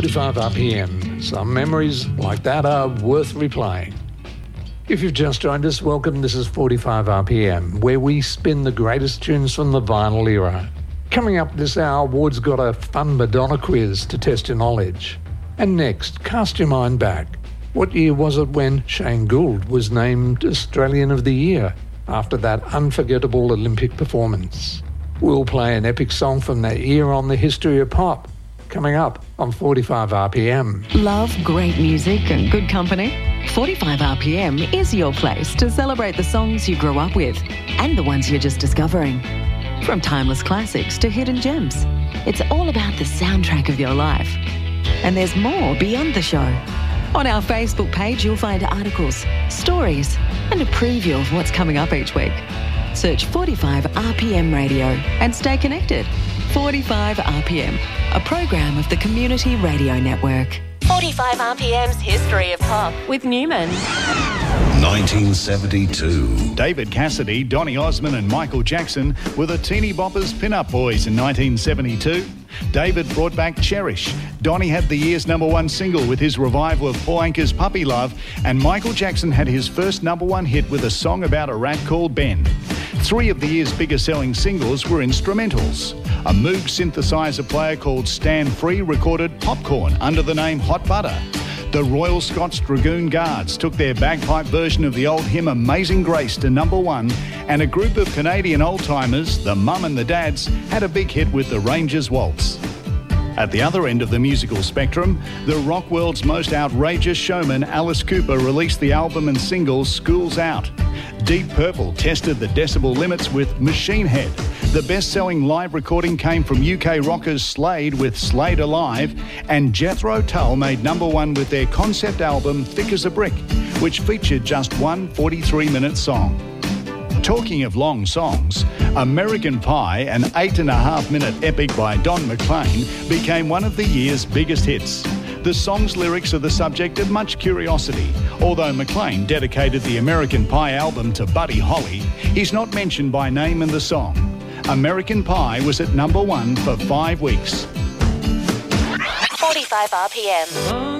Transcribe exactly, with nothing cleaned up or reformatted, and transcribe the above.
forty-five R P M. Some memories like that are worth replaying. If you've just joined us, welcome. This is forty-five R P M, where we spin the greatest tunes from the vinyl era. Coming up this hour, Ward's got a fun Madonna quiz to test your knowledge. And next, cast your mind back. What year was it when Shane Gould was named Australian of the Year after that unforgettable Olympic performance? We'll play an epic song from that year on the history of pop, coming up on forty-five R P M. Love great music and good company? forty-five R P M is your place to celebrate the songs you grew up with and the ones you're just discovering. From timeless classics to hidden gems, it's all about the soundtrack of your life. And there's more beyond the show. On our Facebook page, you'll find articles, stories, and a preview of what's coming up each week. Search forty-five R P M Radio and stay connected. forty-five R P M, a program of the Community Radio Network. forty-five R P M's History of Pop with Newman. nineteen seventy-two. David Cassidy, Donny Osmond and Michael Jackson were the teeny boppers pin-up boys in nineteen seventy-two. David brought back Cherish. Donny had the year's number one single with his revival of Paul Anka's Puppy Love, and Michael Jackson had his first number one hit with a song about a rat called Ben. Three of the year's biggest selling singles were instrumentals. A Moog synthesizer player called Stan Free recorded Popcorn under the name Hot Butter. The Royal Scots Dragoon Guards took their bagpipe version of the old hymn Amazing Grace to number one, and a group of Canadian old-timers, the Mum and the Dads, had a big hit with the Rangers Waltz. At the other end of the musical spectrum, the rock world's most outrageous showman, Alice Cooper, released the album and single School's Out. Deep Purple tested the decibel limits with Machine Head. The best-selling live recording came from U K rockers Slade with Slade Alive, and Jethro Tull made number one with their concept album Thick as a Brick, which featured just one forty-three minute song. Talking of long songs, American Pie, an eight and a half minute epic by Don McLean, became one of the year's biggest hits. The song's lyrics are the subject of much curiosity. Although McLean dedicated the American Pie album to Buddy Holly, he's not mentioned by name in the song. American Pie was at number one for five weeks. forty-five R P M.